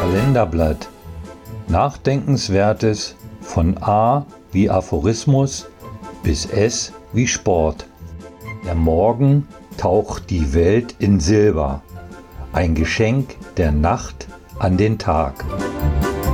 Kalenderblatt. Nachdenkenswertes von A wie Aphorismus bis S wie Sport. Der Morgen taucht die Welt in Silber. Ein Geschenk der Nacht an den Tag.